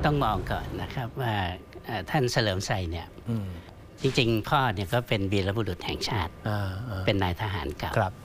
ต้องมองก่อนนะครับว่าท่านเฉลิมชัยเนี่ยจริงๆพ่อเนี่ยก็เป็นวีรบุรุษแห่งชาติเป็นนายทหารเก่า